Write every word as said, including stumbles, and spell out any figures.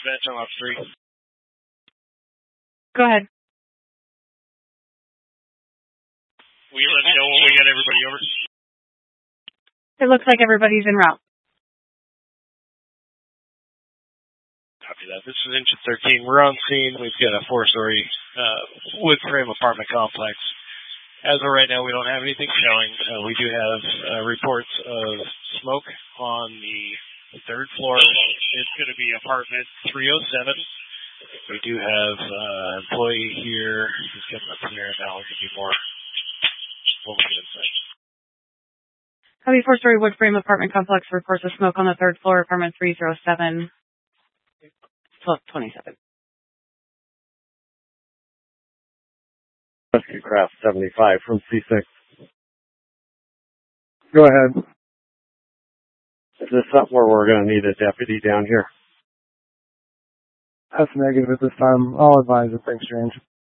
dispatch on ops three. Go ahead. Will you let me know when we get everybody over? It looks like everybody's en route. Copy that. This is Engine thirteen. We're on scene. We've got a four-story uh, wood frame apartment complex. As of right now, we don't have anything showing. Uh, we do have uh, reports of smoke on the third floor. It's going to be apartment three oh seven. We do have an uh, employee here who's getting up here, and now we'll give you more when we get inside. Copy, four-story wood frame apartment complex reports of smoke on the third floor, apartment three oh seven. twelve twenty-seven. Rescue Craft seventy-five from C six. Go ahead. Is this something where we're going to need a deputy down here? That's negative at this time. I'll advise if things change.